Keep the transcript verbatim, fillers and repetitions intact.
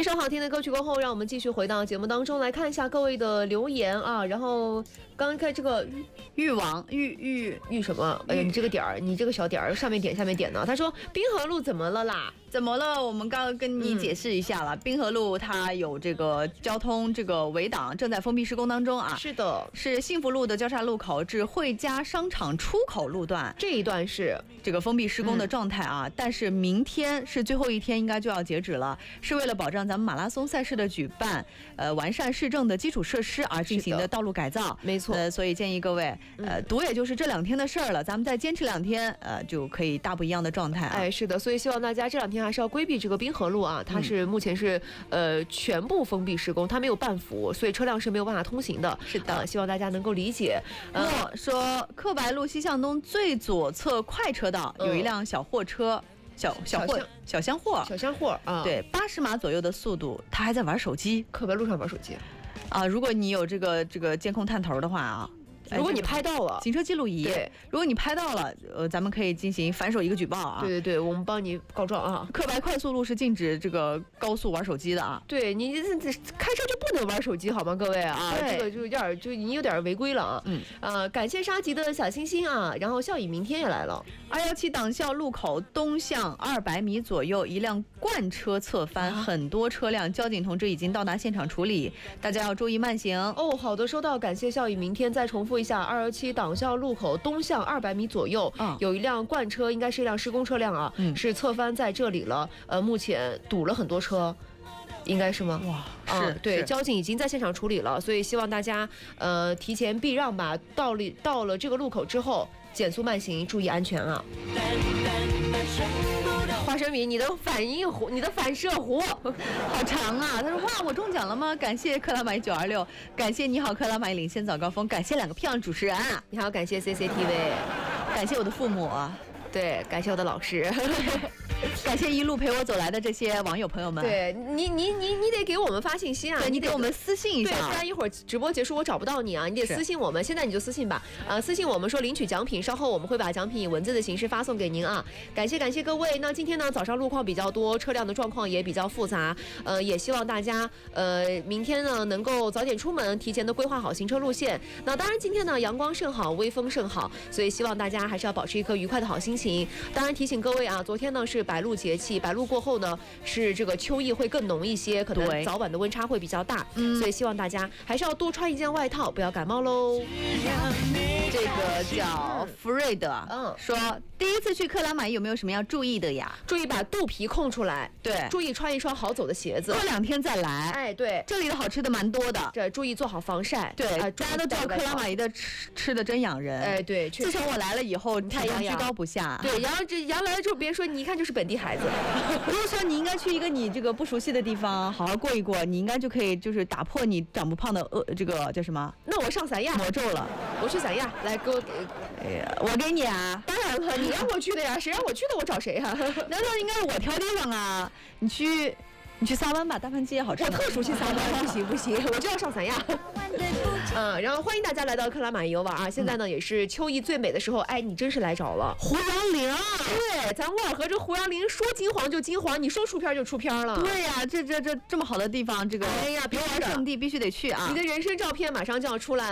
一首好听的歌曲过后，让我们继续回到节目当中来看一下各位的留言啊。然后刚刚看这个欲王欲欲欲什么？哎呀，你这个点儿，你这个小点儿，上面点下面点呢？他说滨河路怎么了啦？ 怎么了？我们刚刚跟你解释一下了，滨河路它有这个交通这个围挡正在封闭施工当中啊。 是的， 是幸福路的交叉路口至汇家商场出口路段， 这一段是这个封闭施工的状态啊。但是明天是最后一天，应该就要截止了，是为了保障咱们马拉松赛事的举办，呃，完善市政的基础设施而进行的道路改造。 没错， 呃，所以建议各位，呃，堵也就是这两天的事儿了，咱们再坚持两天，呃，就可以大不一样的状态啊。 哎，是的，所以希望大家这两天还是要规避这个滨河路啊，它是目前是、嗯、呃全部封闭施工，它没有半幅，所以车辆是没有办法通行的。 是的， 呃、希望大家能够理解。 呃，说克白路西向东最左侧快车道有一辆小货车。嗯小小货小厢货小厢货啊， 对，八十码左右的速度，他还在玩手机， 可白路上玩手机啊！如果你有这个这个监控探头的话啊， 如果你拍到了行车记录仪， 对， 如果你拍到了，呃，咱们可以进行反手一个举报啊。 对对对，我们帮你告状啊。 克白快速路是禁止这个高速玩手机的啊。 对你开车就不能玩手机好吗，各位啊？这个就有点就你有点违规了啊。嗯，呃，感谢沙棘的小星星啊，然后笑语明天也来了。 二幺七党校路口东向二百米左右，一辆罐车侧翻，啊、很多车辆，交警同志已经到达现场处理，大家要注意慢行哦。好的，收到，感谢笑语明天。再重复一下，二幺七党校路口东向二百米左右，嗯、有一辆罐车，应该是一辆施工车辆啊，嗯、是侧翻在这里了。呃，目前堵了很多车。应该是吗？ 哇， 是、 嗯、 对，交警已经在现场处理了，所以希望大家呃提前避让吧。到了到了这个路口之后，减速慢行，注意安全啊。花生米，你的反应弧，你的反射弧好长啊！他说哇，我中奖了吗？感谢克拉玛依九二六，感谢你好克拉玛依领先早高峰，感谢两个漂亮主持人， 你好，感谢 C C T V， 感谢我的父母， 对，感谢我的老师。 感谢一路陪我走来的这些网友朋友们。 对你，你你你得给我们发信息啊！ 对，你给我们私信一下。 对，不然一会儿直播结束我找不到你啊！你得私信我们，现在你就私信吧。呃，私信我们说领取奖品，稍后我们会把奖品以文字的形式发送给您啊！感谢感谢各位。那今天呢，早上路况比较多，车辆的状况也比较复杂，呃，也希望大家呃明天呢能够早点出门，提前的规划好行车路线。那当然今天呢阳光甚好，微风甚好，所以希望大家还是要保持一颗愉快的好心情。当然提醒各位啊，昨天呢是白露节气，白露过后呢是这个秋意会更浓一些，可能早晚的温差会比较大，嗯，所以希望大家还是要多穿一件外套，不要感冒喽。 这个叫福瑞德，嗯，说第一次去克拉玛依有没有什么要注意的呀？ 注意把肚皮空出来， 对， 注意穿一双好走的鞋子， 过两天再来。 哎，对， 这里的好吃的蛮多的， 对，注意做好防晒。 对，呃、大家都知道克拉玛依的吃吃的真养人。 哎，对， 自从我来了以后，太阳居高不下。 对，然后这阳来了之后，别人说你一看就是本地孩子。 如果说你应该去一个你这个不熟悉的地方，好好过一过，你应该就可以就是打破你长不胖的呃这个叫什么？ 那我上三亚魔咒了， 我去三亚，来给我给， 哎呀，我给你啊！ 当然了，你让我去的呀，谁让我去的我找谁啊？ 难道应该是我挑地方啊？你去，你去撒湾吧，大盘鸡也好吃。 我特熟悉撒湾，不行不行，我就要上三亚。嗯，然后欢迎大家来到克拉玛依游玩啊！现在呢也是秋意最美的时候，哎，你真是来着了。 胡杨林， 对，咱沃尔河这胡杨林说金黄就金黄，你说出片就出片了。 对呀、啊，这这这这么好的地方，这个哎呀， 游玩胜地必须得去啊！ 你的人生照片马上就要出来